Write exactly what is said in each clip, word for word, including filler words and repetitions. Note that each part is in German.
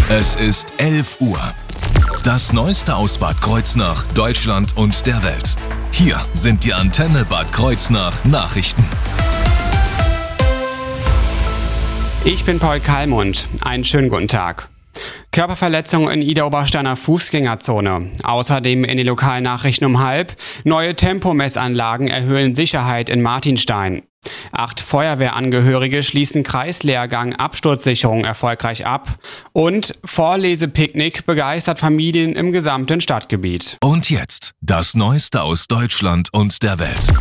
Es ist elf Uhr. Das Neueste aus Bad Kreuznach, Deutschland und der Welt. Hier sind die Antenne Bad Kreuznach Nachrichten. Ich bin Paul Kallmund. Einen schönen guten Tag. Körperverletzung in Idar-Obersteiner Fußgängerzone. Außerdem in den Lokalnachrichten um halb. Neue Tempomessanlagen erhöhen Sicherheit in Martinstein. Acht Feuerwehrangehörige schließen Kreislehrgang Absturzsicherung erfolgreich ab. Und Vorlesepicknick begeistert Familien im gesamten Stadtgebiet. Und jetzt das Neueste aus Deutschland und der Welt.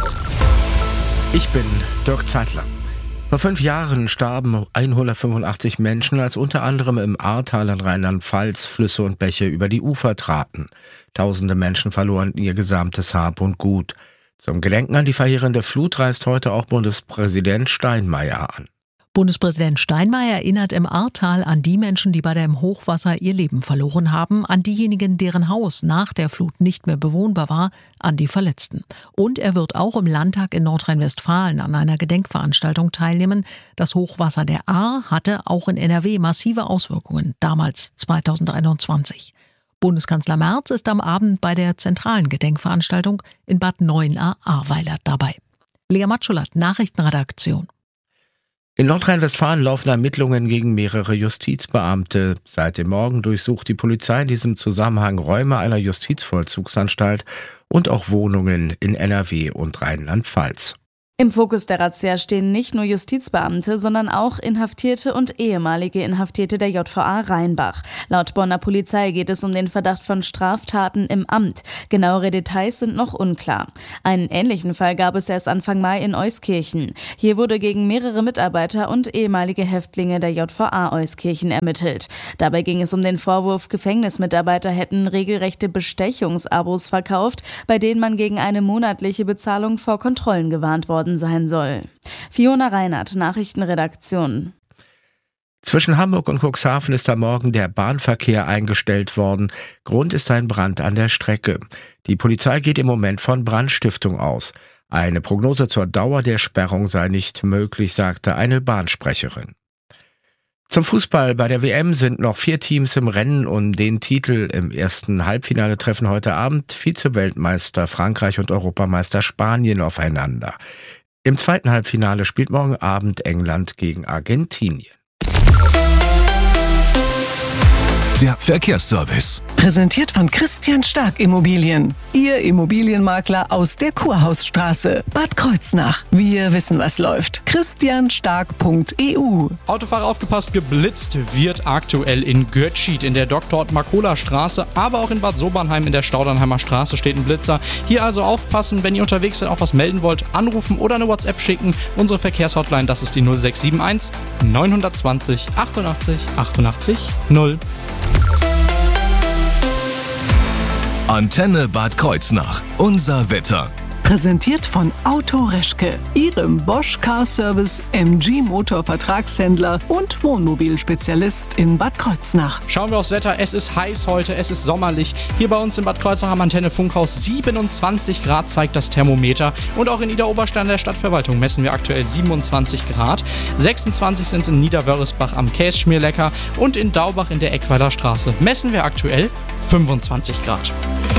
Ich bin Dirk Zeitler. Vor fünf Jahren starben hundertfünfundachtzig Menschen, als unter anderem im Ahrtal in Rheinland-Pfalz Flüsse und Bäche über die Ufer traten. Tausende Menschen verloren ihr gesamtes Hab und Gut. Zum Gedenken an die verheerende Flut reist heute auch Bundespräsident Steinmeier an. Bundespräsident Steinmeier erinnert im Ahrtal an die Menschen, die bei dem Hochwasser ihr Leben verloren haben, an diejenigen, deren Haus nach der Flut nicht mehr bewohnbar war, an die Verletzten. Und er wird auch im Landtag in Nordrhein-Westfalen an einer Gedenkveranstaltung teilnehmen. Das Hochwasser der Ahr hatte auch in N R W massive Auswirkungen, damals zweitausendeinundzwanzig. Bundeskanzler Merz ist am Abend bei der zentralen Gedenkveranstaltung in Bad Neuenahr-Ahrweiler dabei. Lea Matschulat, Nachrichtenredaktion. In Nordrhein-Westfalen laufen Ermittlungen gegen mehrere Justizbeamte. Seit dem Morgen durchsucht die Polizei in diesem Zusammenhang Räume einer Justizvollzugsanstalt und auch Wohnungen in N R W und Rheinland-Pfalz. Im Fokus der Razzia stehen nicht nur Justizbeamte, sondern auch Inhaftierte und ehemalige Inhaftierte der J V A Rheinbach. Laut Bonner Polizei geht es um den Verdacht von Straftaten im Amt. Genauere Details sind noch unklar. Einen ähnlichen Fall gab es erst Anfang Mai in Euskirchen. Hier wurde gegen mehrere Mitarbeiter und ehemalige Häftlinge der J V A Euskirchen ermittelt. Dabei ging es um den Vorwurf, Gefängnismitarbeiter hätten regelrechte Bestechungsabos verkauft, bei denen man gegen eine monatliche Bezahlung vor Kontrollen gewarnt worden sein soll. Fiona Reinhardt, Nachrichtenredaktion. Zwischen Hamburg und Cuxhaven ist am Morgen der Bahnverkehr eingestellt worden. Grund ist ein Brand an der Strecke. Die Polizei geht im Moment von Brandstiftung aus. Eine Prognose zur Dauer der Sperrung sei nicht möglich, sagte eine Bahnsprecherin. Zum Fußball. Bei der W M sind noch vier Teams im Rennen um den Titel. Im ersten Halbfinale treffen heute Abend Vize-Weltmeister Frankreich und Europameister Spanien aufeinander. Im zweiten Halbfinale spielt morgen Abend England gegen Argentinien. Der Verkehrsservice. Präsentiert von Christian Stark Immobilien. Ihr Immobilienmakler aus der Kurhausstraße. Bad Kreuznach. Wir wissen, was läuft. christian stark punkt e u. Autofahrer aufgepasst, geblitzt wird aktuell in Götschied in der Doktor Markola Straße, aber auch in Bad Sobernheim in der Staudernheimer Straße steht ein Blitzer. Hier also aufpassen, wenn ihr unterwegs seid, auch was melden wollt, anrufen oder eine WhatsApp schicken. Unsere Verkehrshotline, das ist die null sechs sieben eins neun zwei null achtundachtzig achtundachtzig null. Antenne Bad Kreuznach. Unser Wetter. Präsentiert von Auto Reschke, Ihrem Bosch Car Service M G Motor Vertragshändler und Wohnmobilspezialist in Bad Kreuznach. Schauen wir aufs Wetter. Es ist heiß heute, es ist sommerlich. Hier bei uns in Bad Kreuznach am Antenne Funkhaus siebenundzwanzig Grad zeigt das Thermometer. Und auch in Idar-Oberstein der Stadtverwaltung messen wir aktuell siebenundzwanzig Grad. sechsundzwanzig sind es in Niederwörresbach am Kässchmierlecker und in Daubach in der Eckweiler Straße messen wir aktuell fünfundzwanzig Grad.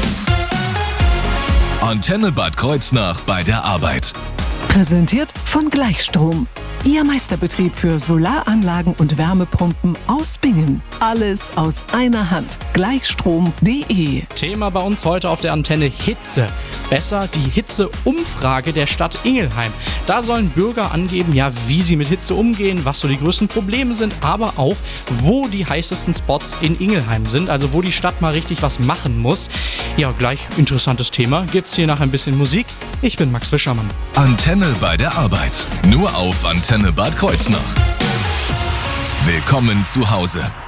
Antenne Bad Kreuznach bei der Arbeit. Präsentiert von Gleichstrom. Ihr Meisterbetrieb für Solaranlagen und Wärmepumpen aus Bingen. Alles aus einer Hand. Gleichstrom punkt de. Thema bei uns heute auf der Antenne Hitze. Besser die Hitzeumfrage der Stadt Ingelheim. Da sollen Bürger angeben, ja, wie sie mit Hitze umgehen, was so die größten Probleme sind, aber auch, wo die heißesten Spots in Ingelheim sind, also wo die Stadt mal richtig was machen muss. Ja, gleich interessantes Thema. Gibt's hier nach ein bisschen Musik? Ich bin Max Wischermann. Antenne bei der Arbeit. Nur auf Antenne Bad Kreuznach. Willkommen zu Hause.